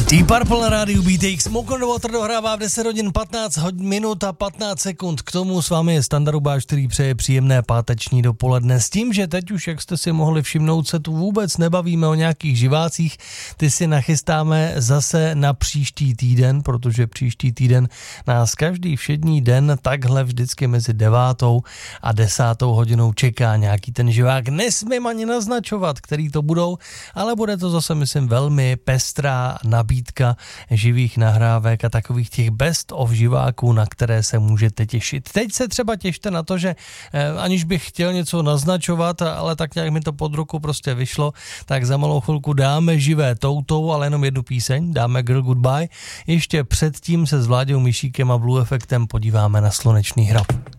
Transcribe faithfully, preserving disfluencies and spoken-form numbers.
Deep Purple na rádiu B T X. Smoke on the Water dohrává v deset hodin patnáct minut a patnáct sekund. K tomu s vámi je Standa Rubáš, který přeje příjemné páteční dopoledne. S tím, že teď už, jak jste si mohli všimnout, se tu vůbec nebavíme o nějakých živácích. Ty si nachystáme zase na příští týden, protože příští týden nás každý všední den takhle vždycky mezi devátou a desátou hodinou čeká nějaký ten živák. Nesmím ani naznačovat, který to budou, ale bude to zase, myslím, velmi pestrá nabídka živých nahrávek a takových těch best of živáků, na které se můžete těšit. Teď se třeba těšte na to, že eh, aniž bych chtěl něco naznačovat, ale tak nějak mi to pod ruku prostě vyšlo, tak za malou chvilku dáme živé toutou, ale jenom jednu píseň, dáme Girl Goodbye. Ještě předtím se s Vláďou Myšíkem a Blue Effectem podíváme na Slunečný hrab.